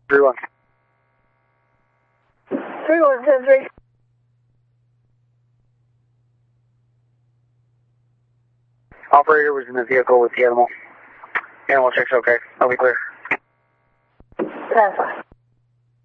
3-1. 3-1-7-3. Operator was in the vehicle with the animal. Animal checks okay. I'll be clear. That's fine.